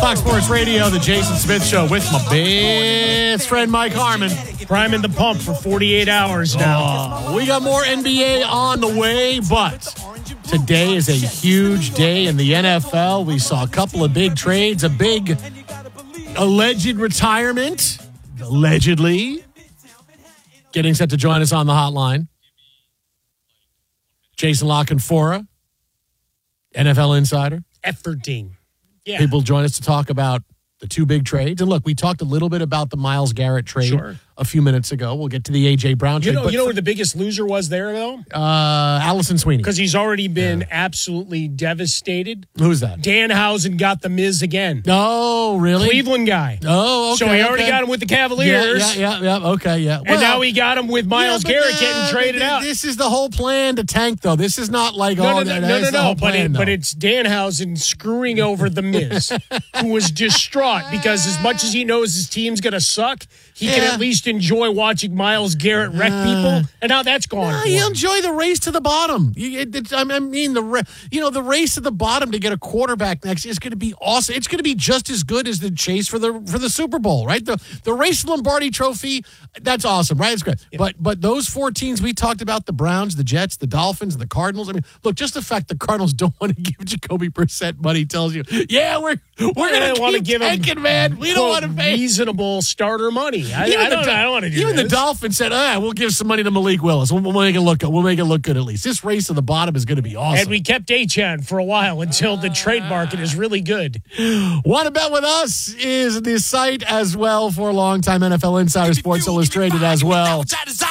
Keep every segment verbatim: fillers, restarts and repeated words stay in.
Fox Sports Radio, the Jason Smith Show with my best friend Mike Harmon. Priming the pump for forty-eight hours now. Uh, we got more N B A on the way, but today is a huge day in the N F L. We saw a couple of big trades, a big alleged retirement, allegedly. Getting set to join us on the hotline. Jason La Canfora, N F L insider. Efforting. Yeah. People join us to talk about the two big trades. And look, we talked a little bit about the Myles Garrett trade Sure. a few minutes ago. We'll get to the A J. Brown You trade. know, but you know where the biggest loser was there, though? uh, Allison Sweeney. Because he's already been yeah. absolutely devastated. Who's that? Danhausen got the Miz again. Oh, really? Cleveland guy. Oh, okay. So he already okay. got him with the Cavaliers. Yeah, yeah, yeah. yeah. Okay, yeah. And well, now he got him with Myles yeah, Garrett uh, getting traded out. This is the whole plan to tank, though. This is not like, no, oh, no, no, that, no, no, the no. whole But, plan, it, but it's Danhausen screwing over the Miz, who was distraught because as much as he knows his team's going to suck, he yeah. can at least enjoy watching Myles Garrett wreck uh, people. And now that's gone. No, you enjoy the race to the bottom. You, it, it, I mean, the you know the race to the bottom to get a quarterback next is going to be awesome. It's going to be just as good as the chase for the for the Super Bowl, right? The the race to the Lombardi Trophy, that's awesome, right? It's great. Yeah. But but those four teams we talked about, the Browns, the Jets, the Dolphins, and the Cardinals. I mean, look, just the fact the Cardinals don't want to give Jacoby Brissett money tells you, yeah, we're we're going to keep give tanking, him, man. We don't want to pay reasonable starter money. I, I, don't, the, I don't want to do Even this. the Dolphins said, ah, we'll give some money to Malik Willis. We'll, we'll make it look good. We'll make it look good at least. This race to the bottom is going to be awesome. And we kept A-Chan for a while until the trade market is really good. Want to bet with us is the site as well for longtime N F L Insider, Sports Illustrated as well.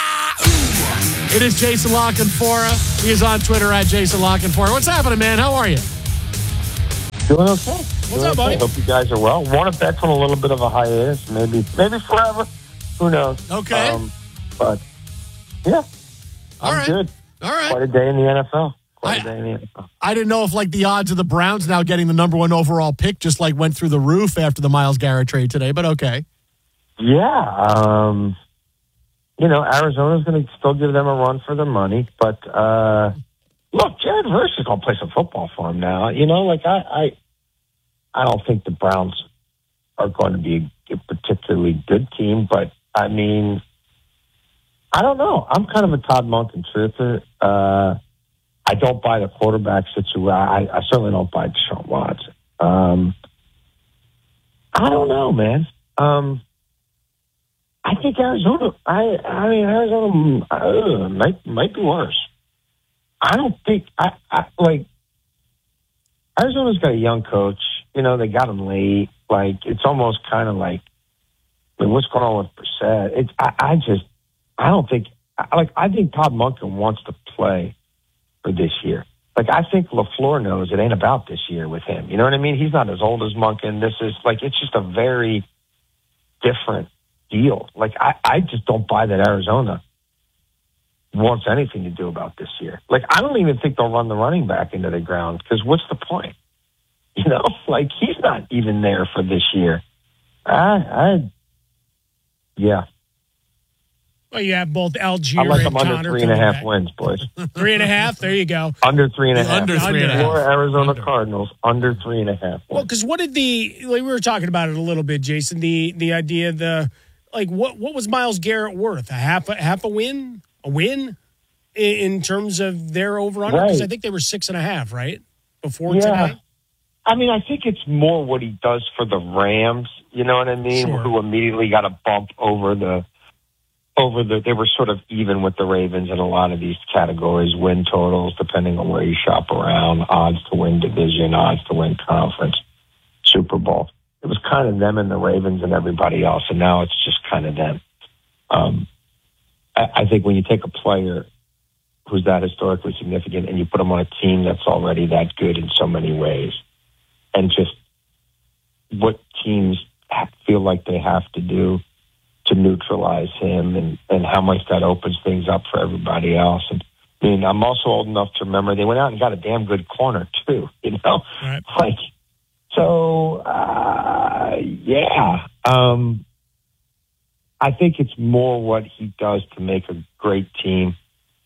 It is Jason La Canfora. He is on Twitter at Jason La Canfora. What's happening, man? How are you? Doing okay. What's Doing up, buddy? Okay. Hope you guys are well. Want to bet on a little bit of a hiatus, maybe, maybe forever. Who knows? Okay. Um, but yeah, All I'm right. good. All right. Quite a day in the N F L. Quite I, a day in the N F L. I didn't know if like the odds of the Browns now getting the number one overall pick just like went through the roof after the Myles Garrett trade today, but okay. Yeah. Um, you know, Arizona's going to still give them a run for their money, but uh, look, Jared Verse is going to play some football for him now. You know, like I, I, I don't think the Browns are going to be a particularly good team, but I mean, I don't know. I'm kind of a Todd Monken truther. Uh, I don't buy the quarterback situation. I, I certainly don't buy Deshaun Watson. Um, I don't know, man. Um, I think Arizona. I I mean Arizona uh, might might be worse. I don't think I, I like Arizona's got a young coach. You know, they got him late. Like it's almost kind of like, I mean, what's going on with Brissett? It's I, I just I don't think like I think Todd Monken wants to play for this year. Like I think LaFleur knows it ain't about this year with him. You know what I mean? He's not as old as Monken. This is like it's just a very different deal. Like I, I just don't buy that Arizona wants anything to do about this year. Like I don't even think they'll run the running back into the ground because what's the point? You know, like he's not even there for this year. I, I yeah. Well, you have both Algier I like and them under Connor three and a half back. wins, boys. Three and a half? There you go. Under three and a half. Under three and a half. For Arizona Under. Cardinals, under three and a half. Well, because what did the like we were talking about it a little bit, Jason? The the idea the like what what was Myles Garrett worth? A half a half a win, a win in, in terms of their over under? Because Right. I think they were six and a half, right? Before Yeah. today. I mean, I think it's more what he does for the Rams. You know what I mean? Sure. Who immediately got a bump over the over the. They were sort of even with the Ravens in a lot of these categories, win totals, depending on where you shop around, odds to win division, odds to win conference, Super Bowl. It was kind of them and the Ravens and everybody else, and now it's just kind of them. Um, I, I think when you take a player who's that historically significant and you put him on a team that's already that good in so many ways, and just what teams feel like they have to do to neutralize him and, and how much that opens things up for everybody else. And I mean, I'm also old enough to remember they went out and got a damn good corner too, you know? Right. Like, so, uh, yeah. Um, I think it's more what he does to make a great team,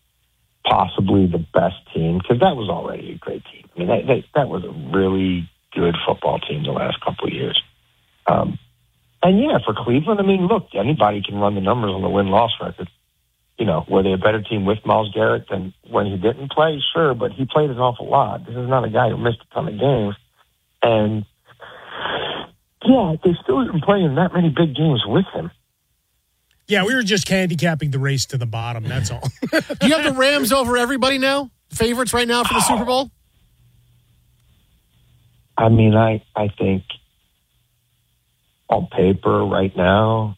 possibly the best team, because that was already a great team. I mean, that, that, that was a really good football team the last couple of years. Um, and yeah, for Cleveland, I mean, look, anybody can run the numbers on the win-loss record. You know, were they a better team with Myles Garrett than when he didn't play? Sure, but he played an awful lot. This is not a guy who missed a ton of games. And, yeah, they still didn't play in that many big games with him. Yeah, we were just handicapping the race to the bottom, that's all. Do you have the Rams over everybody now? Favorites right now for the Super Bowl? I mean, I, I think on paper right now,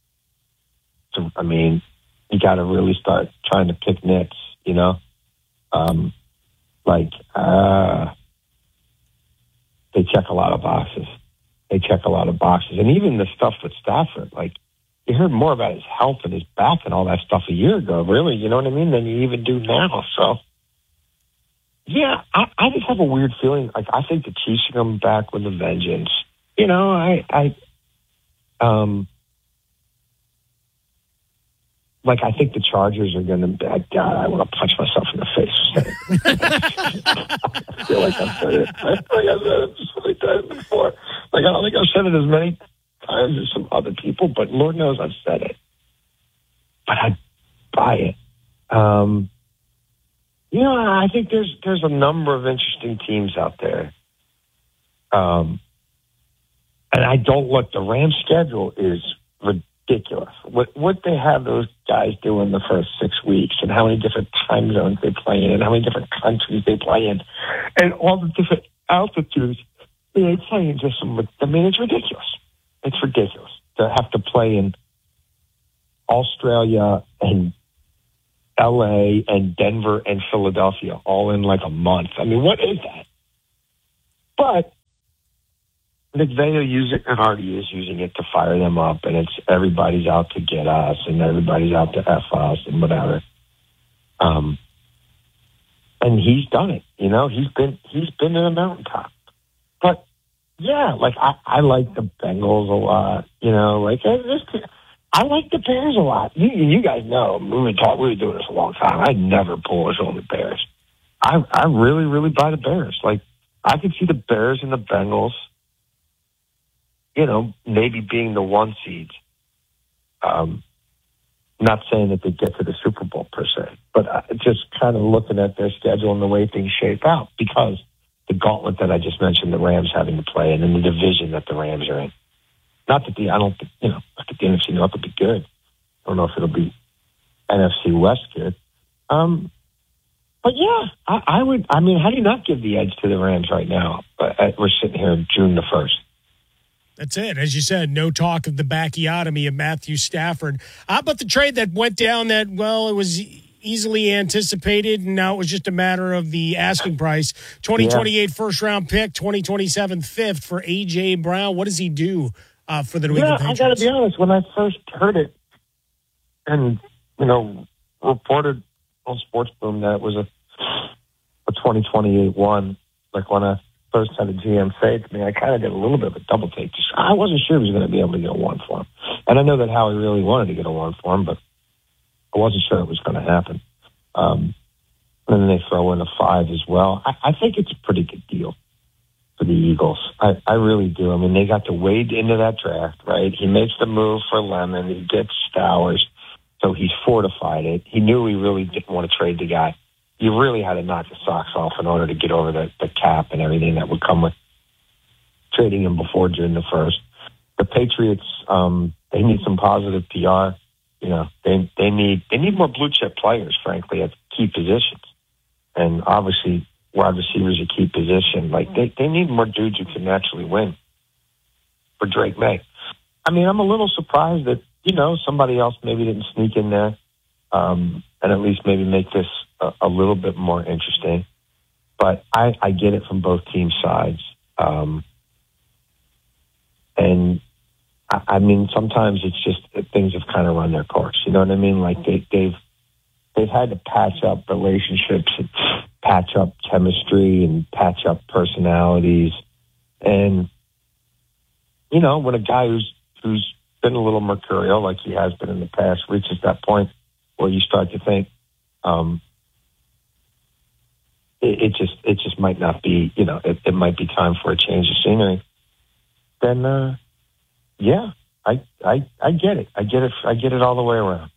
I mean, you got to really start trying to pick nits, you know? Um, like, uh, they check a lot of boxes. They check a lot of boxes. And even the stuff with Stafford, like, you heard more about his health and his back and all that stuff a year ago, really, you know what I mean, than you even do now. So, yeah, I, I just have a weird feeling. Like, I think the Chiefs are coming back with a vengeance. You know, I, I, um, like, I think the Chargers are going to be, God, I want to punch myself in the face. I feel like I've said it. I feel like I've said it just like that before. Like, I don't think I've said it as many times as some other people, but Lord knows I've said it. But I buy it. Um, you know, I think there's there's a number of interesting teams out there. Um, and I don't look, the Rams schedule is ridiculous. What what they have those guys do in the first six weeks and how many different time zones they play in and how many different countries they play in and all the different altitudes they play in. Just some, I mean, it's ridiculous. It's ridiculous to have to play in Australia and L A and Denver and Philadelphia all in like a month. I mean, what is that? But McVay will use it and already is using it to fire them up, and it's everybody's out to get us and everybody's out to F us and whatever. Um, and he's done it. You know, he's been he's been in a mountaintop. But yeah, like I, I like the Bengals a lot. You know, like I, just, I like the Bears a lot. You, you guys know we were talking, we were doing this a long time. I never bullish on the Bears. I I really really buy the Bears. Like I could see the Bears and the Bengals, you know, maybe being the one seeds. Um, not saying that they get to the Super Bowl per se, but uh, just kind of looking at their schedule and the way things shape out, because the gauntlet that I just mentioned, the Rams having to play in, and the division that the Rams are in. Not that the, I don't think, you know, I think the N F C North will be good. I don't know if it'll be N F C West good. Um, but yeah, I, I would, I mean, how do you not give the edge to the Rams right now? Uh, we're sitting here June the first. That's it. As you said, no talk of the bacchiotomy of Matthew Stafford. How about the trade that went down that, well, it was easily anticipated, and now it was just a matter of the asking price? twenty twenty-eight yeah. first-round pick, twenty twenty-seven fifth for A J. Brown. What does he do uh, for the New England Patriots? Yeah, I got to be honest. When I first heard it and, you know, reported on Sports Boom that it was a, a twenty twenty-eight one, like when I first had a G M say it to me, I kind of did a little bit of a double take. I wasn't sure he was going to be able to get a one for him. And I know that Howie really wanted to get a one for him, but I wasn't sure it was going to happen. Um, and then they throw in a five as well. I, I think it's a pretty good deal for the Eagles. I, I really do. I mean, they got to wade into that draft, right? He makes the move for Lemon. He gets Stowers, so he's fortified it. He knew he really didn't want to trade the guy. You really had to knock the socks off in order to get over the, the cap and everything that would come with trading him before June the first. The Patriots, um, they need some positive P R. You know, they they need they need more blue chip players, frankly, at key positions. And obviously, wide receivers are key position. Like they, they need more dudes who can actually win. For Drake May, I mean, I'm a little surprised that, you know, somebody else maybe didn't sneak in there, um, and at least maybe make this a, a little bit more interesting. But I, I get it from both team sides. Um, and I, I mean, sometimes it's just that things have kind of run their course. You know what I mean? Like they, they've, they've had to patch up relationships and patch up chemistry and patch up personalities. And, you know, when a guy who's, who's been a little mercurial, like he has been in the past, reaches that point where you start to think, um, it, it just it just might not be, you know, it, it might be time for a change of scenery, then uh, yeah, I I I get it. I get it. I get it all the way around.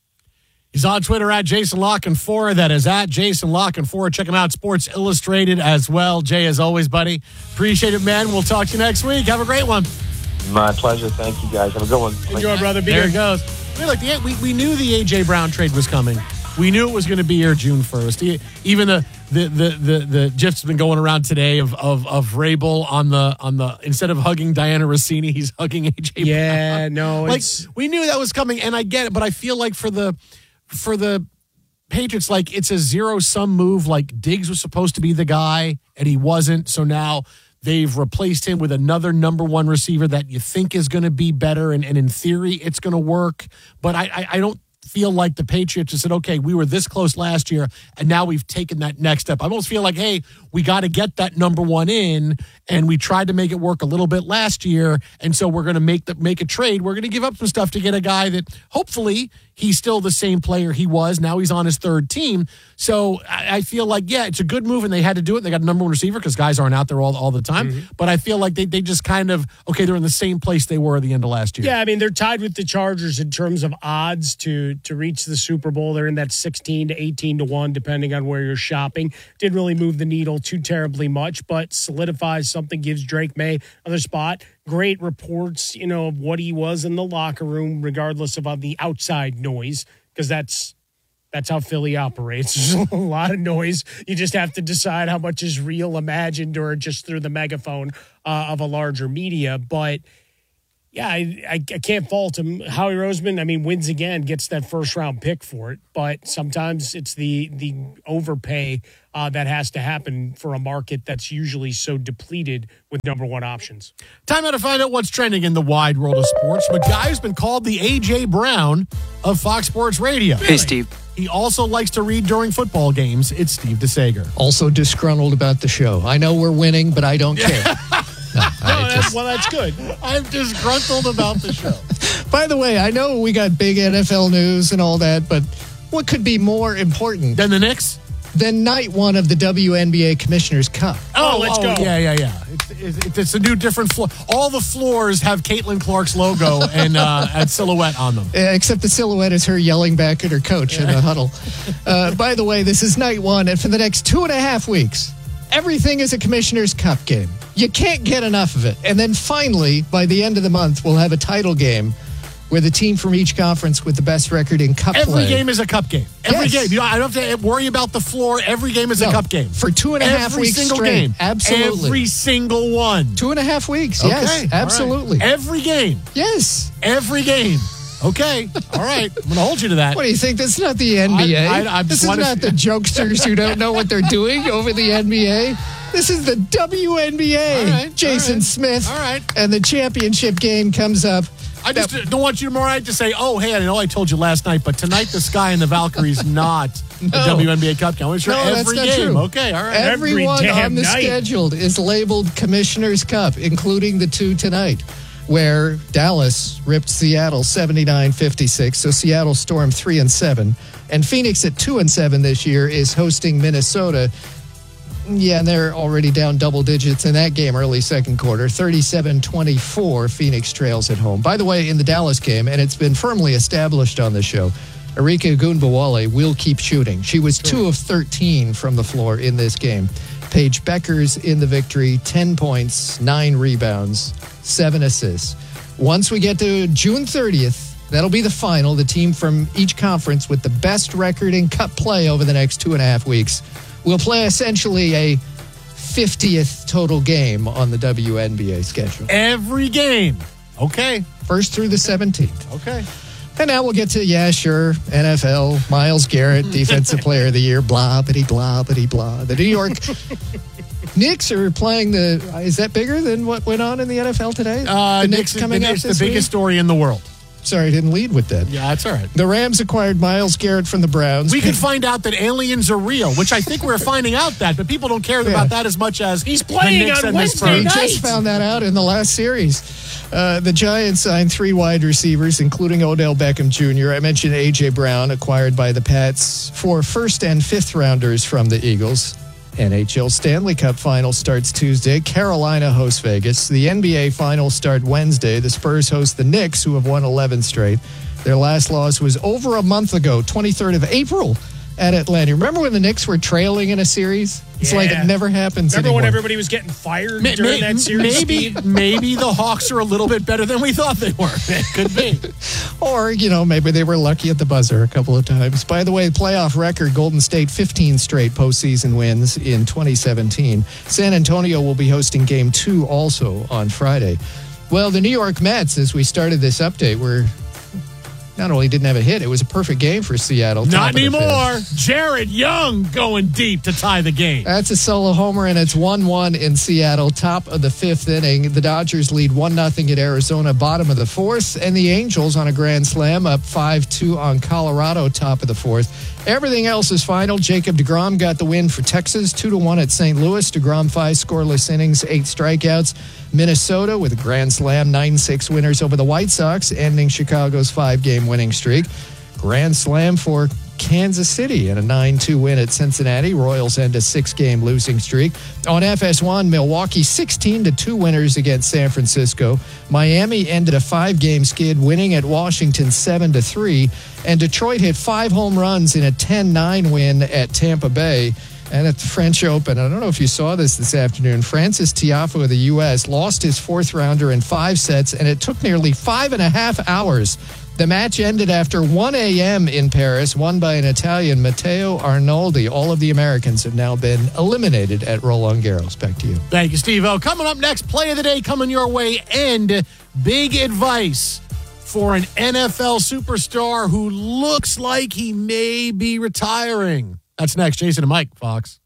He's on Twitter at Jason La Canfora. That is at Jason La Canfora. Check him out, Sports Illustrated as well. Jay, as always, buddy, appreciate it, man. We'll talk to you next week. Have a great one. My pleasure. Thank you, guys. Have a good one. Enjoy, brother. Be there here. it goes. We, like the, we, we knew the A J. Brown trade was coming. We knew it was going to be here June first. Even the the the the, the GIF's been going around today of of of Vrabel on the on the instead of hugging Diana Rossini, he's hugging A J. Yeah, Brown. no, like it's... we knew that was coming, and I get it, but I feel like for the for the Patriots, like it's a zero sum move. Like Diggs was supposed to be the guy, and he wasn't. So now they've replaced him with another number one receiver that you think is going to be better, and, and in theory, it's going to work. But I, I, I don't feel like the Patriots just said, okay, we were this close last year, and now we've taken that next step. I almost feel like, hey, we got to get that number one in, and we tried to make it work a little bit last year, and so we're going to make the, make a trade. We're going to give up some stuff to get a guy that hopefully he's still the same player he was. Now he's on his third team. So I, I feel like, yeah, it's a good move, and they had to do it. They got a number one receiver because guys aren't out there all, all the time. Mm-hmm. But I feel like they, they just kind of, okay, they're in the same place they were at the end of last year. Yeah, I mean, they're tied with the Chargers in terms of odds to, to reach the Super Bowl. They're in that sixteen to eighteen to one, depending on where you're shopping. Didn't really move the needle too terribly much, but solidifies something, gives Drake May another spot. Great reports, you know, of what he was in the locker room, regardless of all the outside noise, because that's that's how Philly operates. There's a lot of noise. You just have to decide how much is real, imagined, or just through the megaphone uh, of a larger media. But yeah, I, I, I can't fault him. Howie Roseman, I mean, wins again, gets that first round pick for it. But sometimes it's the the overpay uh, that has to happen for a market that's usually so depleted with number one options. Time now to find out what's trending in the wide world of sports. But guy who's been called the A J. Brown of Fox Sports Radio. Hey, Steve. He also likes to read during football games. It's Steve DeSager. Also disgruntled about the show. I know we're winning, but I don't care. No, no, that's, well, that's good. I'm disgruntled about the show. By the way, I know we got big N F L news and all that, but what could be more important Then the Knicks? than night one of the W N B A Commissioner's Cup? Oh, let's go. Yeah, yeah, yeah. It's, it's, it's a new different floor. All the floors have Caitlin Clark's logo and uh, and silhouette on them. Uh, except the silhouette is her yelling back at her coach in the huddle. Uh, by the way, this is night one, and for the next two and a half weeks, everything is a Commissioner's Cup game. You can't get enough of it. And then finally, by the end of the month, we'll have a title game where the team from each conference with the best record in cup Every play. game is a cup game. Every Yes. game. You know, I don't have to worry about the floor. Every game is No, a cup game. for two and a half Every weeks single straight. game. Absolutely. Every single one. Two and a half weeks. Okay. Yes, All right. absolutely. Every game. Yes. Every game. Okay. All right. I'm going to hold you to that. What do you think? This is not the N B A. I- I- I this just is wanna- not the jokesters who don't know what they're doing over the N B A. This is the W N B A. All right, Jason all right, Smith. all right. And the championship game comes up. I just That- don't want you tomorrow night to say, oh, hey, I know I told you last night, but tonight the Sky and the Valkyries not the No. W N B A Cup game. I'm sure No, that's every not game. true. Okay, all right. Every Everyone damn on the night. schedule is labeled Commissioner's Cup, including the two tonight, where Dallas ripped Seattle seventy-nine fifty-six. So Seattle Storm three and seven, and Phoenix at two and seven this year is hosting Minnesota. Yeah, and they're already down double digits in that game early second quarter. thirty-seven twenty-four, Phoenix trails at home. By the way, in the Dallas game, and it's been firmly established on the show, Arika Gunbowale will keep shooting. She was two of thirteen from the floor in this game. Paige Becker's in the victory, ten points, nine rebounds, seven assists. Once we get to June thirtieth, that'll be the final. The team from each conference with the best record in cup play over the next two and a half weeks will play essentially a fiftieth total game on the W N B A schedule. Every game. Okay. First through the seventeenth. Okay. And now we'll get to, yeah, sure, N F L, Myles Garrett, Defensive Player of the Year, blah, bitty, blah, bitty, blah. The New York Knicks are playing the, is that bigger than what went on in the N F L today? Uh, the Knicks, Knicks coming the, up Knicks, the this biggest week? story in the world. Sorry, I didn't lead with that. Yeah, that's all right. The Rams acquired Myles Garrett from the Browns. We could find out that aliens are real, which I think we're finding out that, but people don't care Yeah. about that as much as He's playing the Knicks on and the Wednesday Spurs. We night. just found that out in the last series. Uh, the Giants signed three wide receivers, including Odell Beckham Junior I mentioned A J. Brown, acquired by the Pats, four first and fifth rounders from the Eagles. N H L Stanley Cup Final starts Tuesday. Carolina hosts Vegas. The N B A Finals start Wednesday. The Spurs host the Knicks, who have won eleven straight. Their last loss was over a month ago, twenty-third of April at Atlanta. Remember when the Knicks were trailing in a series? It's Yeah. like it never happens Remember anymore. when everybody was getting fired May- during may- that series? maybe, maybe the Hawks are a little bit better than we thought they were. It could be. Or, you know, maybe they were lucky at the buzzer a couple of times. By the way, playoff record, Golden State, fifteen straight postseason wins in twenty seventeen. San Antonio will be hosting game two also on Friday. Well, the New York Mets, as we started this update, were not only didn't have a hit, it was a perfect game for Seattle. top Not of the anymore. fifth. Jared Young going deep to tie the game. That's a solo homer, and it's one one in Seattle, top of the fifth inning. The Dodgers lead one nothing at Arizona, bottom of the fourth, and the Angels on a grand slam up five two on Colorado, top of the fourth. Everything else is final. Jacob deGrom got the win for Texas, two to one at Saint Louis. DeGrom, five scoreless innings, eight strikeouts. Minnesota with a grand slam, nine six winners over the White Sox, ending Chicago's five-game winning streak. Grand slam for Kansas City and a nine two win at Cincinnati. Royals end a six-game losing streak. On F S one, Milwaukee sixteen to two winners against San Francisco. Miami ended a five-game skid, winning at Washington seven to three. And Detroit hit five home runs in a ten nine win at Tampa Bay. And at the French Open, I don't know if you saw this this afternoon, Francis Tiafoe of the U S lost his fourth rounder in five sets, and it took nearly five and a half hours. The match ended after one a.m. in Paris, won by an Italian, Matteo Arnoldi. All of the Americans have now been eliminated at Roland Garros. Back to you. Thank you, Steve-O. Coming up next, play of the day coming your way, and big advice for an N F L superstar who looks like he may be retiring. That's next. Jason and Mike, Fox.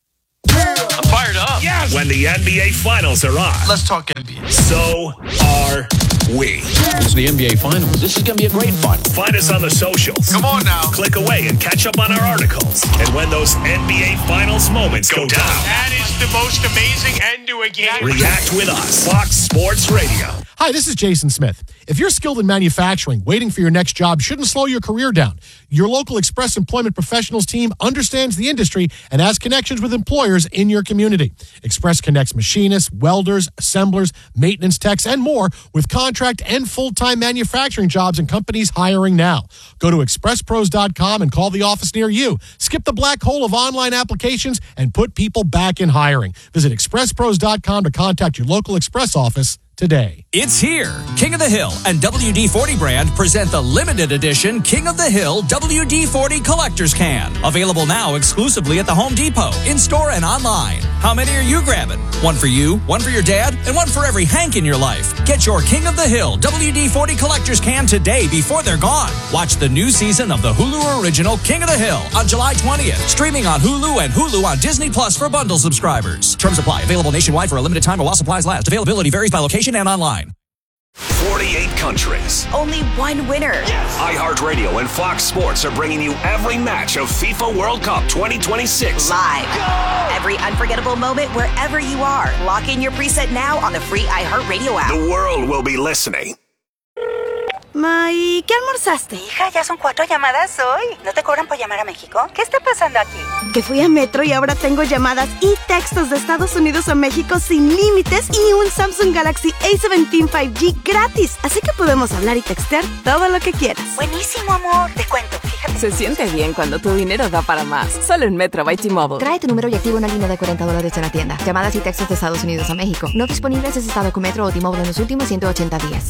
I'm fired up. Yes! When the N B A Finals are on, Let's talk N B A. so are we. It's the N B A Finals. This is going to be a great final. Find us on the socials. Come on now. Click away and catch up on our articles. And when those N B A Finals moments go down, That is the most amazing end to a game. react with us. Fox Sports Radio. Hi, this is Jason Smith. If you're skilled in manufacturing, waiting for your next job shouldn't slow your career down. Your local Express Employment Professionals team understands the industry and has connections with employers in your community. Express connects machinists, welders, assemblers, maintenance techs, and more with contract and full-time manufacturing jobs and companies hiring now. Go to express pros dot com and call the office near you. Skip the black hole of online applications and put people back in hiring. Visit express pros dot com to contact your local Express office today. It's here. King of the Hill and W D forty brand present the limited edition King of the Hill W D forty Collector's Can. Available now exclusively at the Home Depot, in-store and online. How many are you grabbing? One for you, one for your dad, and one for every Hank in your life. Get your King of the Hill W D forty Collector's Can today before they're gone. Watch the new season of the Hulu original King of the Hill on July twentieth. Streaming on Hulu and Hulu on Disney Plus for bundle subscribers. Terms apply. Available nationwide for a limited time or while supplies last. Availability varies by location and online. forty-eight countries. Only one winner. iHeartRadio and Fox Sports are bringing you every match of FIFA World Cup twenty twenty-six. Live. Every unforgettable moment wherever you are. Lock in your preset now on the free iHeartRadio app. The world will be listening. Ma, ¿y qué almorzaste? Hija, ya son cuatro llamadas hoy. ¿No te cobran por llamar a México? ¿Qué está pasando aquí? Que fui a Metro y ahora tengo llamadas y textos de Estados Unidos a México sin límites y un Samsung Galaxy A diecisiete cinco G gratis. Así que podemos hablar y textear todo lo que quieras. Buenísimo, amor. Te cuento, fíjate. Se siente bien cuando tu dinero da para más. Solo en Metro by T-Mobile. Trae tu número y activa una línea de cuarenta dólares en la tienda. Llamadas y textos de Estados Unidos a México. No disponibles en estado con Metro o T-Mobile en los últimos ciento ochenta días.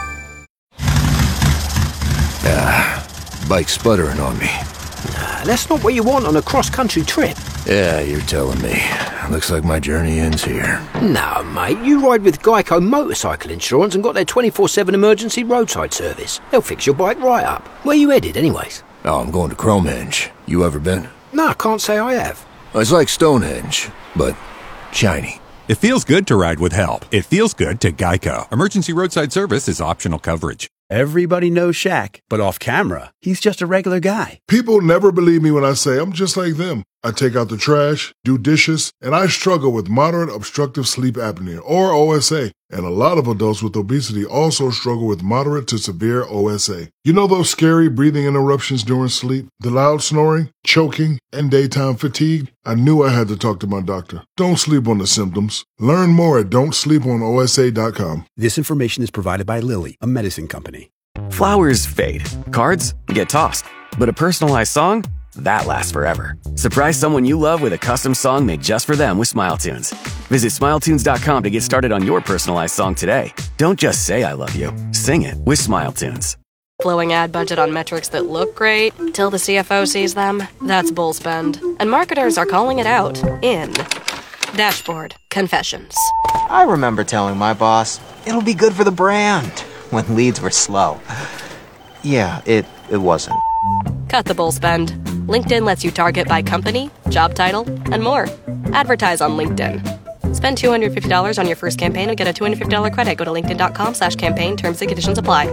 Ah, bike's sputtering on me. Nah, that's not what you want on a cross-country trip. Yeah, you're telling me. Looks like my journey ends here. No, mate, you ride with Geico Motorcycle Insurance and got their twenty-four seven emergency roadside service. They'll fix your bike right up. Where you headed, anyways? Oh, I'm going to Cromenge. You ever been? No, I can't say I have. It's like Stonehenge, but shiny. It feels good to ride with help. It feels good to Geico. Emergency roadside service is optional coverage. Everybody knows Shaq, but off camera, he's just a regular guy. People never believe me when I say I'm just like them. I take out the trash, do dishes, and I struggle with moderate obstructive sleep apnea, or O S A. And a lot of adults with obesity also struggle with moderate to severe O S A. You know those scary breathing interruptions during sleep? The loud snoring, choking, and daytime fatigue? I knew I had to talk to my doctor. Don't sleep on the symptoms. Learn more at don't sleep on O S A dot com. This information is provided by Lilly, a medicine company. Flowers fade. Cards get tossed. But a personalized song? That lasts forever. Surprise someone you love with a custom song made just for them with Smile Tunes. Visit smile tunes dot com to get started on your personalized song today. Don't just say I love you. Sing it with Smile Tunes. Blowing ad budget on metrics that look great till the C F O sees them? That's bull spend. And marketers are calling it out in Dashboard Confessions. I remember telling my boss, it'll be good for the brand, when leads were slow. Yeah, it, it wasn't. Cut the bull spend. LinkedIn lets you target by company, job title, and more. Advertise on LinkedIn. Spend two hundred fifty dollars on your first campaign and get a two hundred fifty dollars credit. Go to linkedin.com slash campaign. Terms and conditions apply.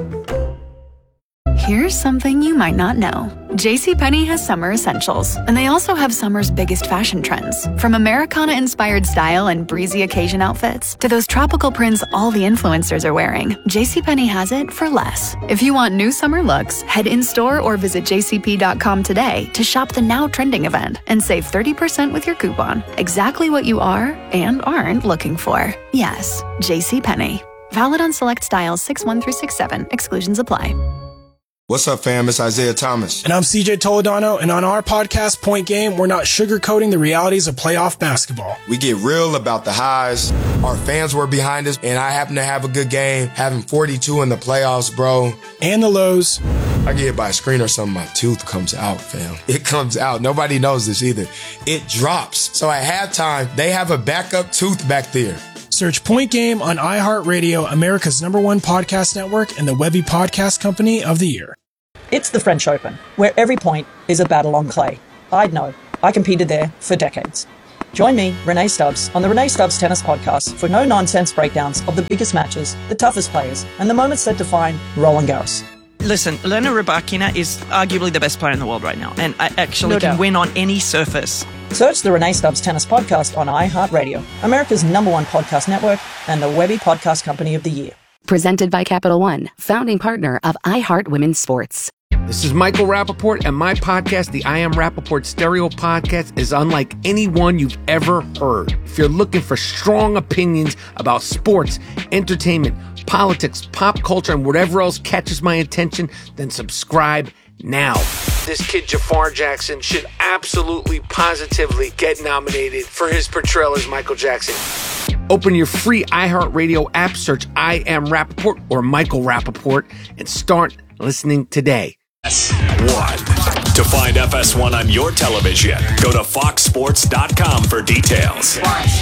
Here's something you might not know. JCPenney has summer essentials, and they also have summer's biggest fashion trends. From Americana-inspired style and breezy occasion outfits to those tropical prints all the influencers are wearing, JCPenney has it for less. If you want new summer looks, head in-store or visit j c p dot com today to shop the now trending event and save thirty percent with your coupon. Exactly what you are and aren't looking for. Yes, JCPenney. Valid on select styles six one through six seven. Exclusions apply. What's up, fam? It's Isaiah Thomas. And I'm C J Toledano, and on our podcast, Point Game, we're not sugarcoating the realities of playoff basketball. We get real about the highs. Our fans were behind us, and I happen to have a good game, having forty-two in the playoffs, bro. And the lows. I get hit by a screen or something, my tooth comes out, fam. It comes out. Nobody knows this either. It drops. So at halftime, they have a backup tooth back there. Search Point Game on iHeartRadio, America's number one podcast network, and the Webby Podcast Company of the Year. It's the French Open, where every point is a battle on clay. I'd know. I competed there for decades. Join me, Renee Stubbs, on the Renee Stubbs Tennis Podcast for no-nonsense breakdowns of the biggest matches, the toughest players, and the moments that define Roland Garros. Listen, Elena Rybakina is arguably the best player in the world right now, and I actually No can doubt. win on any surface. Search the Renee Stubbs Tennis Podcast on iHeartRadio, America's number one podcast network, and the Webby Podcast Company of the Year. Presented by Capital One, founding partner of iHeart Women's Sports. This is Michael Rappaport, and my podcast, the I Am Rappaport Stereo Podcast, is unlike any one you've ever heard. If you're looking for strong opinions about sports, entertainment, politics, pop culture, and whatever else catches my attention, then subscribe now. This kid Jafar Jackson should absolutely, positively get nominated for his portrayal as Michael Jackson. Open your free iHeartRadio app, search I Am Rappaport or Michael Rappaport, and start listening today. F S one. To find F S one on your television, go to fox sports dot com for details.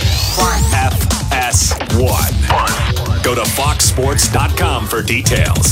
F S one. Go to fox sports dot com for details.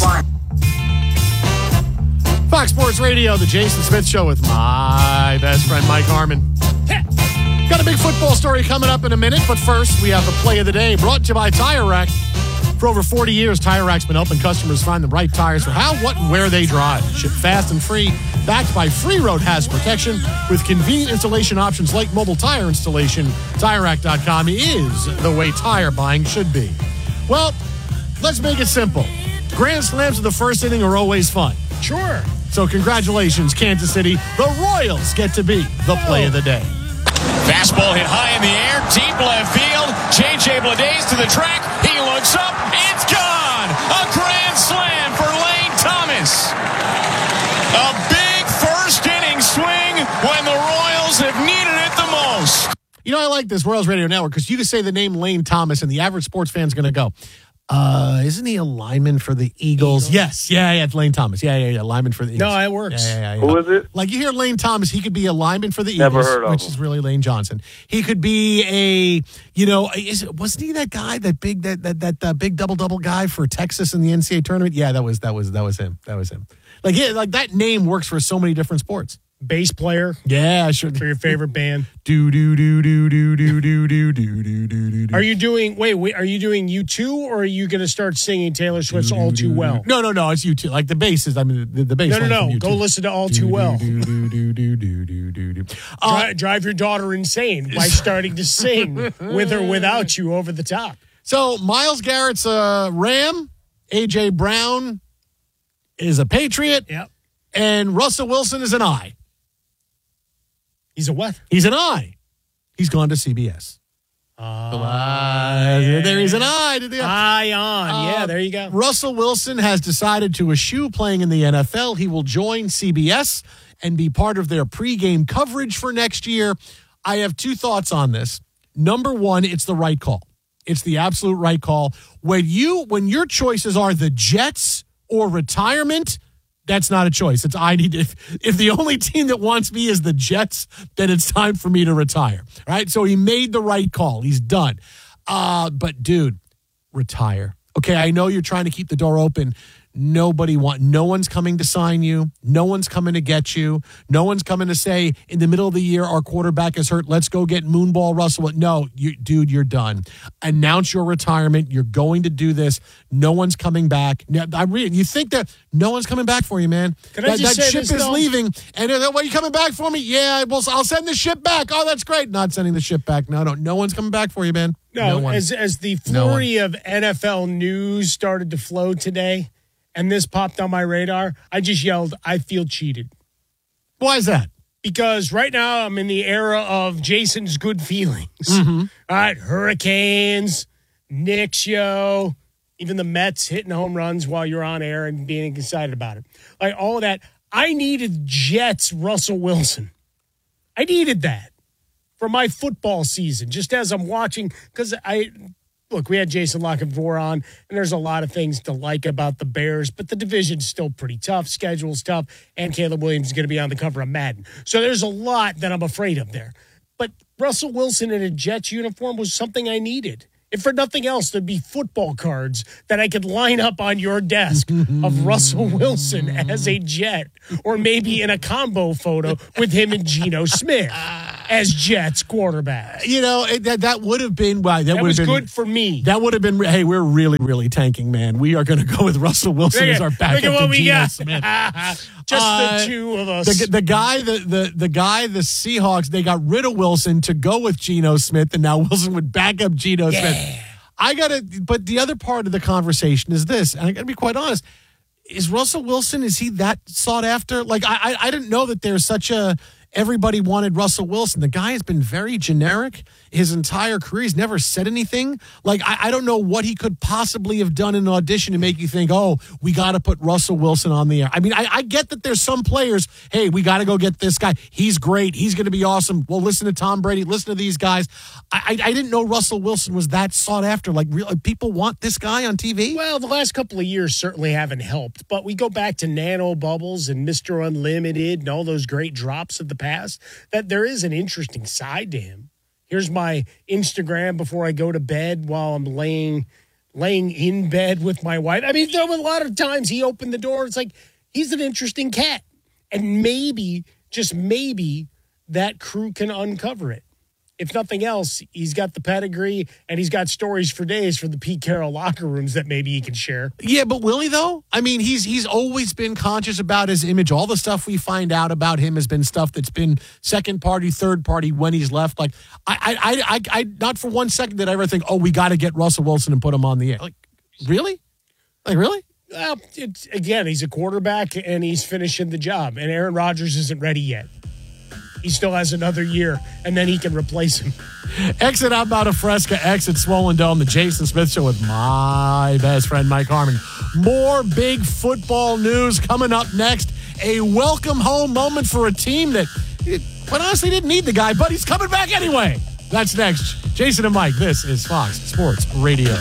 Fox Sports Radio, the Jason Smith Show with my best friend, Mike Harmon. Got a big football story coming up in a minute, but first, we have the play of the day brought to you by Tire Rack. For over forty years, Tire Rack's been helping customers find the right tires for how, what, and where they drive. Ship fast and free, backed by free road hazard protection with convenient installation options like mobile tire installation. Tire Rack dot com is the way tire buying should be. Well, let's make it simple. Grand slams of the first inning are always fun. Sure. So congratulations, Kansas City. The Royals get to be the play of the day. Fastball hit high in the air, deep left field. J J Bleday to the track. He looks up. It's gone. A grand slam for Lane Thomas. A big first inning swing when the Royals have needed it the most. You know, I like this Royals Radio Network because you just say the name Lane Thomas and the average sports fan's going to go, uh, isn't he a lineman for the Eagles? Eagles? Yes. Yeah, yeah, it's Lane Thomas. Yeah, yeah, yeah, lineman for the Eagles. No, it works. Yeah, yeah, yeah, Who is it? Like you hear Lane Thomas, he could be a lineman for the Never Eagles, heard of which him. is really Lane Johnson. He could be a, you know, is it, wasn't he that guy, that big, that that that uh, big double double guy for Texas in the N C A A tournament? Yeah, that was that was that was him. That was him. Like yeah, like that name works for so many different sports. bass player. Yeah, sure. For your favorite band. Do do do do do do do do do do do do. Are you doing? Wait, wait. Are you doing U two, or are you going to start singing Taylor Swift's "All Too Well"? No, no, no. It's U two. Like the bass is. I mean, the, the bass. No, no, line from no. U two. Go listen to "All Too Well." Do do do do do do do do. Drive, drive your daughter insane by starting to sing with or without you over the top. So Myles Garrett's a Ram. A J Brown is a Patriot. Yep. And Russell Wilson is an I. He's a what? He's an I. He's gone to C B S. Uh, yeah. There he's an I. Eye on. Uh, yeah, there you go. Russell Wilson has decided to eschew playing in the N F L. He will join C B S and be part of their pregame coverage for next year. I have two thoughts on this. Number one, it's the right call. It's the absolute right call. When you, when your choices are the Jets or retirement, that's not a choice. It's I need if if the only team that wants me is the Jets, then it's time for me to retire. Right? So he made the right call. He's done. Uh, but dude, retire. Okay, I know you're trying to keep the door open. Nobody want. No one's coming to sign you. No one's coming to get you. No one's coming to say in the middle of the year our quarterback is hurt. Let's go get Moonball Russell. No, you, dude, you're done. Announce your retirement. You're going to do this. No one's coming back. I read. You think that no one's coming back for you, man? Can I that just that say ship this, is though? leaving, and they're like, "Well, you coming back for me? Yeah, well, I'll send the ship back. Oh, that's great. Not sending the ship back. No, no, no one's coming back for you, man. No, no one. as as the No flurry of N F L news started to flow today, and this popped on my radar, I just yelled, "I feel cheated." Why is that? Because right now I'm in the era of Jason's good feelings. Mm-hmm. All right, Hurricanes, Knicks, yo, even the Mets hitting home runs while you're on air and being excited about it. Like all of that. I needed Jets Russell Wilson. I needed that for my football season, just as I'm watching, because I look, we had Jason Lockenvor on, and there's a lot of things to like about the Bears, but the division's still pretty tough, schedule's tough, and Caleb Williams is going to be on the cover of Madden. So there's a lot that I'm afraid of there. But Russell Wilson in a Jets uniform was something I needed. If for nothing else, there'd be football cards that I could line up on your desk of Russell Wilson as a Jet, or maybe in a combo photo with him and Geno Smith as Jets quarterback. You know, it, that that would have been well, that, That would was have been good for me. That would have been. Hey, we're really, really tanking, man. We are going to go with Russell Wilson Look as our at- backup look at what to we Geno got. Smith. Just Uh, the two of us. The, the guy, the, the the guy, the Seahawks, they got rid of Wilson to go with Geno Smith, and now Wilson would back up Geno Smith. I gotta, but the other part of the conversation is this, and I gotta be quite honest: is Russell Wilson, is he that sought after? Like, I, I, I didn't know that there's such a everybody wanted Russell Wilson. The guy has been very generic his entire career. He's never said anything. Like, I, I don't know what he could possibly have done in an audition to make you think, oh, we got to put Russell Wilson on the air. I mean, I, I get that there's some players, hey, we got to go get this guy. He's great. He's going to be awesome. Well, listen to Tom Brady. Listen to these guys. I, I, I didn't know Russell Wilson was that sought after. Like, real, people want this guy on T V? Well, the last couple of years certainly haven't helped, but we go back to Nano Bubbles and Mister Unlimited and all those great drops of the past, that there is an interesting side to him. Here's my Instagram before I go to bed while I'm laying laying in bed with my wife. I mean, there were a lot of times he opened the door. It's like, he's an interesting cat. And maybe, just maybe, that crew can uncover it. If nothing else, he's got the pedigree and he's got stories for days for the Pete Carroll locker rooms that maybe he can share. Yeah, but will he, though? I mean, he's he's always been conscious about his image. All the stuff we find out about him has been stuff that's been second party, third party when he's left. Like, I, I, I, I, I not for one second did I ever think, oh, we got to get Russell Wilson and put him on the air. Like, really? Like, really? Well, it's, again, he's a quarterback and he's finishing the job, and Aaron Rodgers isn't ready yet. He still has another year, and then he can replace him. Exit out about a Fresca, exit Swollen Dome, the Jason Smith Show with my best friend, Mike Harmon. More big football news coming up next. A welcome home moment for a team that, quite honestly, didn't need the guy, but he's coming back anyway. That's next. Jason and Mike, this is Fox Sports Radio.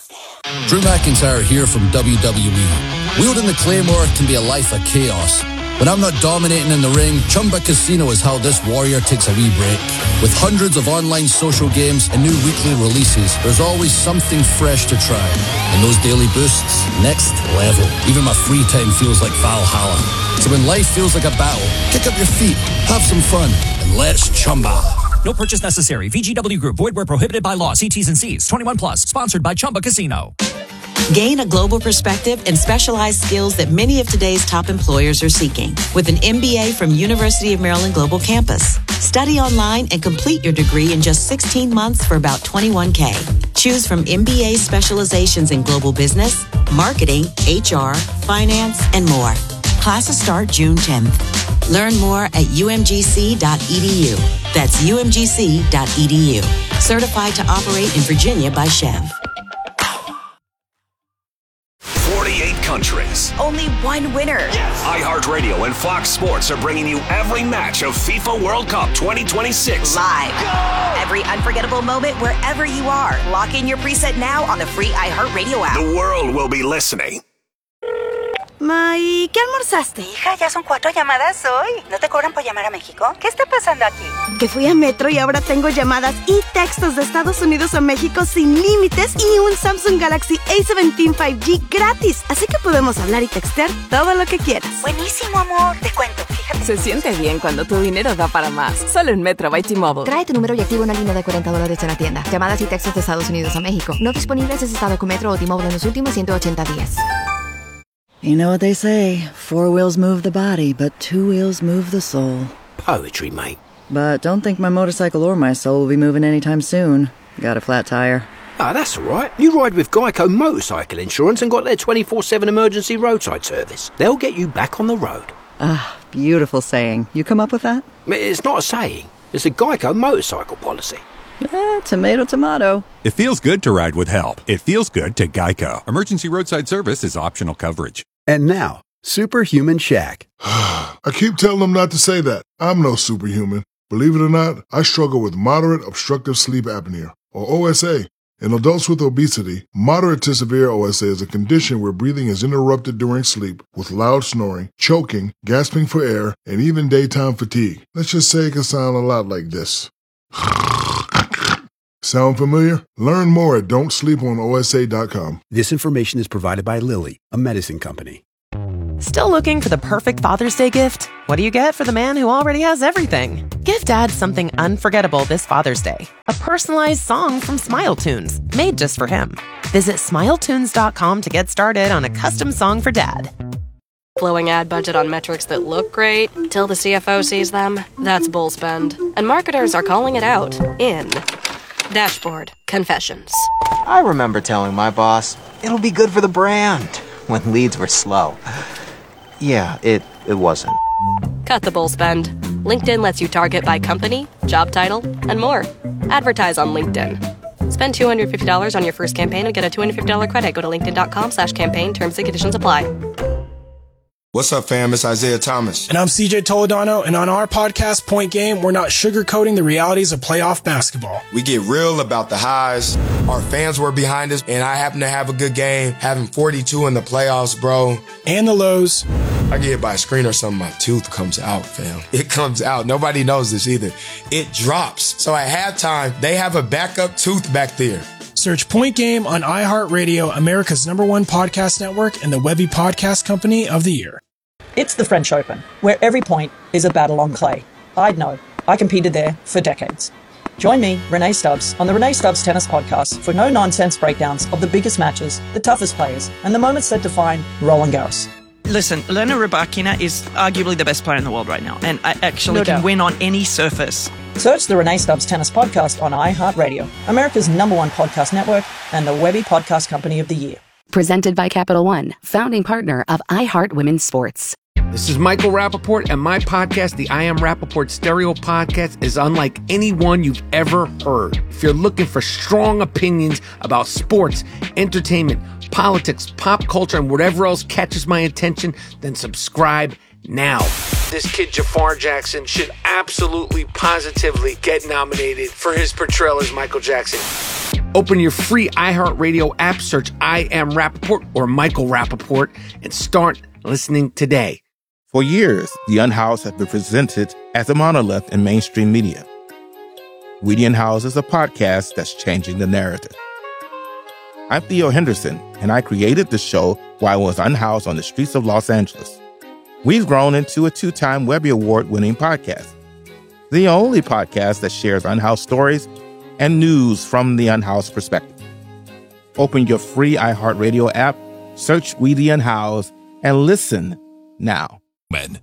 Drew McIntyre here from W W E. Wielding the Claymore can be a life of chaos. When I'm not dominating in the ring, Chumba Casino is how this warrior takes a wee break. With hundreds of online social games and new weekly releases, there's always something fresh to try. And those daily boosts, next level. Even my free time feels like Valhalla. So when life feels like a battle, kick up your feet, have some fun, and let's Chumba. No purchase necessary. V G W Group. Void where prohibited by law. See T's and C's. twenty-one plus. Sponsored by Chumba Casino. Gain a global perspective and specialized skills that many of today's top employers are seeking with an M B A from University of Maryland Global Campus. Study online and complete your degree in just sixteen months for about twenty-one K. Choose from M B A specializations in global business, marketing, H R, finance, and more. Classes start June tenth. Learn more at U M G C dot E D U. That's U M G C dot E D U. Certified to operate in Virginia by Chev. forty-eight countries. Only one winner. Yes. iHeartRadio and Fox Sports are bringing you every match of FIFA World Cup twenty twenty-six. Live. Go! Every unforgettable moment wherever you are. Lock in your preset now on the free iHeartRadio app. The world will be listening. Ma, ¿y qué almorzaste? Hija, ya son cuatro llamadas hoy. ¿No te cobran por llamar a México? ¿Qué está pasando aquí? Que fui a Metro y ahora tengo llamadas y textos de Estados Unidos a México sin límites y un Samsung Galaxy A diecisiete cinco G gratis. Así que podemos hablar y textear todo lo que quieras. Buenísimo, amor. Te cuento, fíjate. Se siente bien cuando tu dinero da para más. Solo en Metro by T-Mobile. Trae tu número y activa una línea de cuarenta dólares en la tienda. Llamadas y textos de Estados Unidos a México. No disponibles en estado con Metro o T-Mobile en los últimos ciento ochenta días. You know what they say, four wheels move the body, but two wheels move the soul. Poetry, mate. But don't think my motorcycle or my soul will be moving anytime soon. Got a flat tire. Ah, that's all right. You ride with Geico Motorcycle Insurance and got their twenty-four seven emergency roadside service. They'll get you back on the road. Ah, beautiful saying. You come up with that? It's not a saying. It's a Geico motorcycle policy. Eh, tomato, tomato. It feels good to ride with help. It feels good to Geico. Emergency roadside service is optional coverage. And now, Superhuman Shaq. I keep telling them not to say that. I'm no superhuman. Believe it or not, I struggle with moderate obstructive sleep apnea, or O S A. In adults with obesity, moderate to severe O S A is a condition where breathing is interrupted during sleep with loud snoring, choking, gasping for air, and even daytime fatigue. Let's just say it can sound a lot like this. Sound familiar? Learn more at don't sleep on O S A dot com. This information is provided by Lilly, a medicine company. Still looking for the perfect Father's Day gift? What do you get for the man who already has everything? Give Dad something unforgettable this Father's Day. A personalized song from Smile Tunes, made just for him. Visit smile tunes dot com to get started on a custom song for Dad. Blowing ad budget on metrics that look great till the C F O sees them? That's bull spend. And marketers are calling it out in Dashboard Confessions. I remember telling my boss, it'll be good for the brand, when leads were slow. Yeah, it, it wasn't. Cut the bull spend. LinkedIn lets you target by company, job title, and more. Advertise on LinkedIn. Spend two hundred fifty dollars on your first campaign and get a two hundred fifty dollars credit. Go to linkedin dot com slash campaign. Terms and conditions apply. What's up, fam? It's Isaiah Thomas. And I'm C J Toledano, and on our podcast, Point Game, we're not sugarcoating the realities of playoff basketball. We get real about the highs. Our fans were behind us, and I happen to have a good game, having forty-two in the playoffs, bro. And the lows. I get hit by a screen or something, my tooth comes out, fam. It comes out. Nobody knows this either. It drops. So at halftime, they have a backup tooth back there. Search Point Game on iHeartRadio, America's number one podcast network, and the Webby Podcast Company of the Year. It's the French Open, where every point is a battle on clay. I'd know. I competed there for decades. Join me, Renee Stubbs, on the Renee Stubbs Tennis Podcast for no-nonsense breakdowns of the biggest matches, the toughest players, and the moments that define Roland Garros. Listen, Elena Rybakina is arguably the best player in the world right now, and I actually No can doubt. win on any surface. Search the Renee Stubbs Tennis Podcast on iHeartRadio, America's number one podcast network, and the Webby Podcast Company of the Year. Presented by Capital One, founding partner of iHeart Women's Sports. This is Michael Rappaport, and my podcast, the I Am Rappaport Stereo Podcast, is unlike anyone you've ever heard. If you're looking for strong opinions about sports, entertainment, politics, pop culture, and whatever else catches my attention, then subscribe now. This kid, Jafar Jackson, should absolutely, positively get nominated for his portrayal as Michael Jackson. Open your free iHeartRadio app, search I Am Rappaport or Michael Rappaport, and start listening today. For years, the Unhoused has been presented as a monolith in mainstream media. We the Unhoused is a podcast that's changing the narrative. I'm Theo Henderson, and I created the show while I was unhoused on the streets of Los Angeles. We've grown into a two-time Webby Award-winning podcast, the only podcast that shares unhoused stories and news from the unhoused perspective. Open your free iHeartRadio app, search We the Unhoused, and listen now. And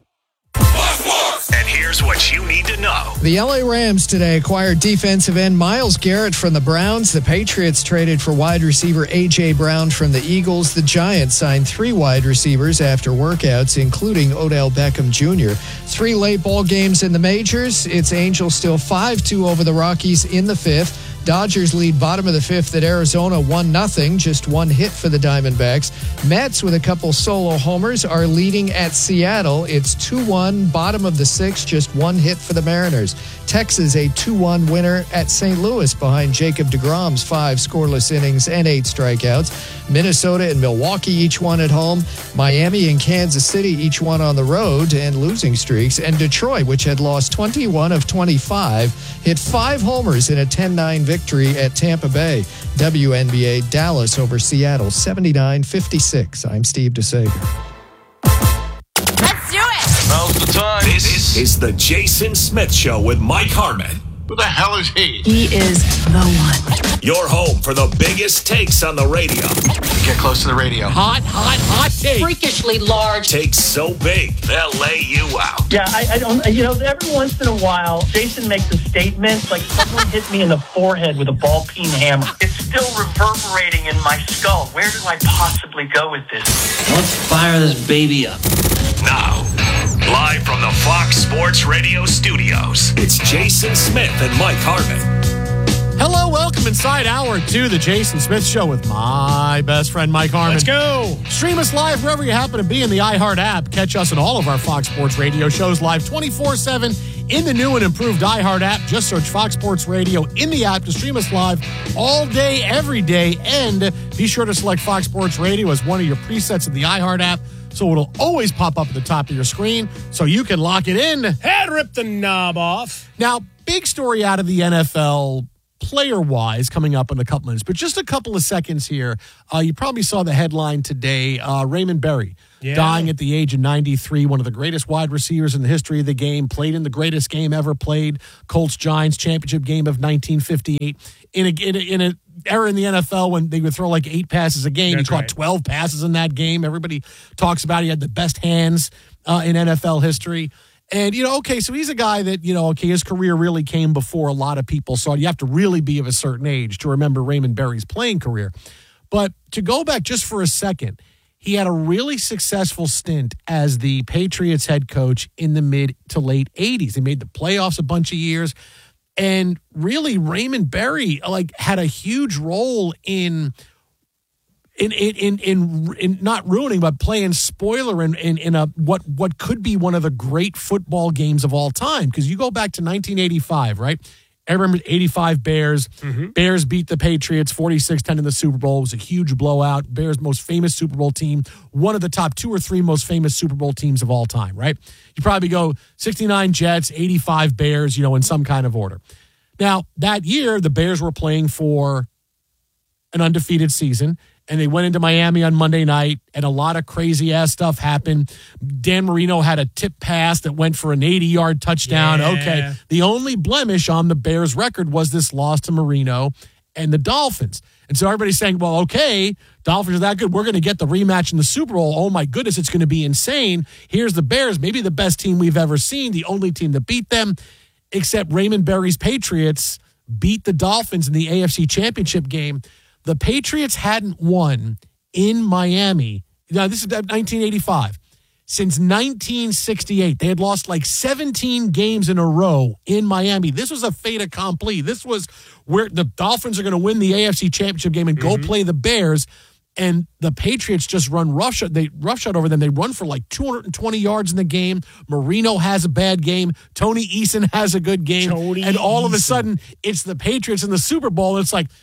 here's what you need to know. The L A Rams today acquired defensive end Myles Garrett from the Browns. The Patriots traded for wide receiver A J. Brown from the Eagles. The Giants signed three wide receivers after workouts, including Odell Beckham Junior Three late ball games in the majors. It's Angels still five two over the Rockies in the fifth. Dodgers lead bottom of the fifth at Arizona one nothing, just one hit for the Diamondbacks. Mets with a couple solo homers are leading at Seattle. It's two one, bottom of the sixth, just one hit for the Mariners. Texas a two one winner at Saint Louis behind Jacob deGrom's five scoreless innings and eight strikeouts. Minnesota and Milwaukee each one at home. Miami and Kansas City each one on the road and losing streaks. And Detroit, which had lost twenty-one of twenty-five, hit five homers in a ten nine victory. Victory at Tampa Bay. W N B A Dallas over Seattle seventy-nine fifty-six. I'm Steve DeSager. Let's do it. Now's the time. This is the Jason Smith Show with Mike Harmon. Who the hell is he? He is the one. Your home for the biggest takes on the radio. Get close to the radio. Hot, hot, hot take. Freakishly large. Takes so big, they'll lay you out. Yeah, I, I don't, you know, every once in a while, Jason makes a statement like someone hit me in the forehead with a ball-peen hammer. It's still reverberating in my skull. Where do I possibly go with this? Let's fire this baby up. Now, live from the Fox Sports Radio studios, it's Jason Smith and Mike Harmon. Hello, welcome inside hour two, the Jason Smith Show with my best friend, Mike Harmon. Let's go. Stream us live wherever you happen to be in the iHeart app. Catch us in all of our Fox Sports Radio shows live twenty-four seven in the new and improved iHeart app. Just search Fox Sports Radio in the app to stream us live all day, every day. And be sure to select Fox Sports Radio as one of your presets in the iHeart app, so it'll always pop up at the top of your screen so you can lock it in and rip the knob off. Now, big story out of the N F L player-wise coming up in a couple minutes, but just a couple of seconds here. Uh, you probably saw the headline today. Uh, Raymond Berry yeah. dying at the age of ninety-three, one of the greatest wide receivers in the history of the game, played in the greatest game ever played, Colts-Giants championship game of nineteen fifty-eight. In a, in a, in a era in the N F L when they would throw like eight passes a game. That's he caught right. twelve passes in that game. Everybody talks about he had the best hands uh, in N F L history. And, you know, okay, so he's a guy that, you know, okay, his career really came before a lot of people saw it. You have to really be of a certain age to remember Raymond Berry's playing career. But to go back just for a second, he had a really successful stint as the Patriots head coach in the mid to late eighties. He made the playoffs a bunch of years. And really, Raymond Berry, like, had a huge role in in in in in, in not ruining, but playing spoiler in, in in a what what could be one of the great football games of all time. Because you go back to nineteen eighty-five, right? I remember eighty-five Bears. Mm-hmm. Bears beat the Patriots forty-six ten in the Super Bowl. It was a huge blowout. Bears' most famous Super Bowl team, one of the top two or three most famous Super Bowl teams of all time, right? You probably go sixty-nine Jets, eighty-five Bears, you know, in some kind of order. Now, that year, the Bears were playing for an undefeated season, and they went into Miami on Monday night, and a lot of crazy-ass stuff happened. Dan Marino had a tip pass that went for an eighty-yard touchdown. Yeah. Okay, the only blemish on the Bears' record was this loss to Marino and the Dolphins. And so everybody's saying, well, okay, Dolphins are that good. We're going to get the rematch in the Super Bowl. Oh, my goodness, it's going to be insane. Here's the Bears, maybe the best team we've ever seen, the only team that beat them, except Raymond Berry's Patriots beat the Dolphins in the A F C Championship game. The Patriots hadn't won in Miami. Now, this is nineteen eighty-five. Since nineteen sixty-eight, they had lost like seventeen games in a row in Miami. This was a fait accompli. This was where the Dolphins are going to win the A F C Championship game and mm-hmm. go play the Bears. And the Patriots just run roughshod. They roughshod over them. They run for like two hundred twenty yards in the game. Marino has a bad game. Tony Eason has a good game. Tony and all Eason. Of a sudden, it's the Patriots in the Super Bowl. And it's like,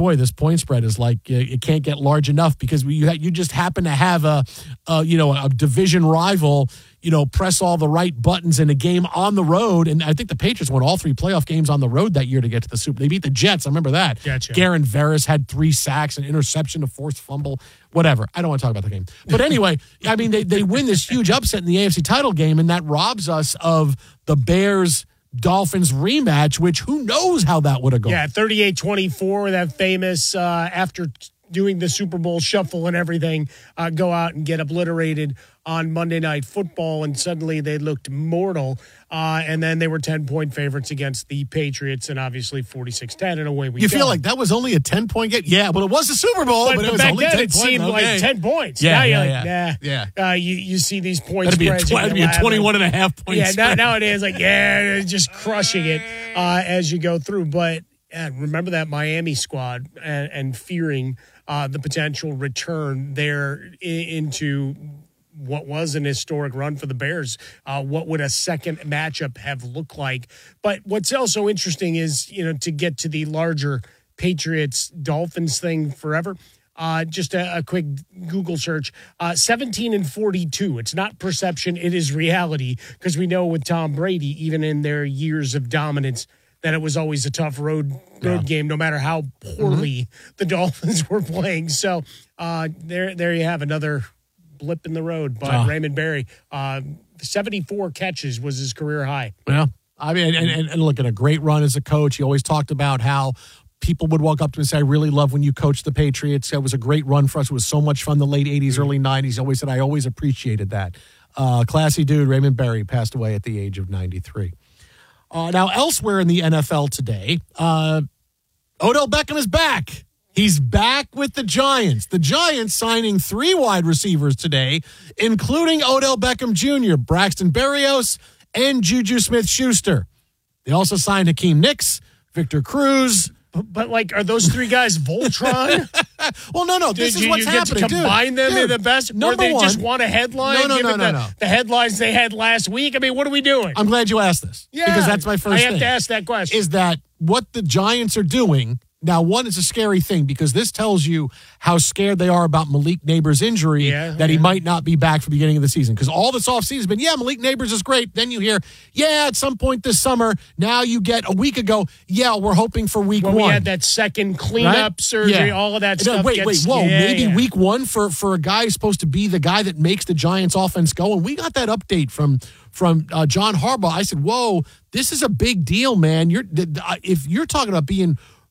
boy, this point spread is like uh, it can't get large enough because you ha- you just happen to have a, a you know a division rival, you know, press all the right buttons in a game on the road. And I think the Patriots won all three playoff games on the road that year to get to the Super. They beat the Jets. I remember that. Gotcha. Garen Veras had three sacks, an interception, a forced fumble, whatever. I don't want to talk about the game. But anyway, I mean, they, they win this huge upset in the A F C title game, and that robs us of the Bears Dolphins rematch, which who knows how that would have gone. Yeah, thirty-eight twenty-four, that famous uh, after doing the Super Bowl shuffle and everything, uh, go out and get obliterated on Monday Night Football, and suddenly they looked mortal. Uh, and then they were ten-point favorites against the Patriots, and obviously forty-six ten, and away we you go. You feel like that was only a ten-point game? Yeah, but it was the Super Bowl. But, but, but it was back only then ten it points. seemed Okay. like ten points. Yeah, now yeah, you're yeah. like, nah. Yeah. Uh, you, you see these points That'd be a, spreads. tw- that'd be a twenty-one and a half point Yeah, spread. now, nowadays, like, yeah, just crushing it uh, as you go through. But yeah, remember that Miami squad and, and fearing uh, the potential return there in, into what was an historic run for the Bears. Uh, what would a second matchup have looked like? But what's also interesting is, you know, to get to the larger Patriots-Dolphins thing forever, uh, just a, a quick Google search, uh, seventeen and forty-two. It's not perception, it is reality, because we know with Tom Brady, even in their years of dominance, that it was always a tough road road yeah. game, no matter how poorly mm-hmm. the Dolphins were playing. So uh, there, there you have another blip in the road by oh. Raymond Berry. Uh, seventy-four catches was his career high. Yeah. I mean, and, and, and look, at a great run as a coach. He always talked about how people would walk up to him and say, I really love when you coached the Patriots. It was a great run for us. It was so much fun the late eighties, mm-hmm. early nineties. He always said, I always appreciated that. Uh, classy dude, Raymond Berry, passed away at the age of ninety-three. Uh, now, elsewhere in the N F L today, uh, Odell Beckham is back. He's back with the Giants. The Giants signing three wide receivers today, including Odell Beckham Junior, Braxton Berrios, and Juju Smith-Schuster. They also signed Hakeem Nicks, Victor Cruz. But, but like, are those three guys Voltron? Well, no, no. This Did is you, what's you happening, get to combine dude. them dude, in the best? Number or they one, just want a headline? No, no, given no, no, the, no. the headlines they had last week? I mean, what are we doing? I'm glad you asked this. Yeah, because that's my first I have thing, to ask that question. Is that what the Giants are doing? Now, one, is a scary thing because this tells you how scared they are about Malik Neighbors' injury, yeah, that yeah. he might not be back for the beginning of the season. Because all this offseason has been, yeah, Malik Neighbors is great. Then you hear, yeah, at some point this summer. Now you get a week ago, yeah, we're hoping for week when one. we had that second cleanup right? surgery, yeah. all of that no, stuff. Wait, gets, wait, whoa, yeah, maybe yeah. week one for, for a guy who's supposed to be the guy that makes the Giants offense go. And we got that update from from uh, John Harbaugh. I said, whoa, this is a big deal, man. You're If you're talking about being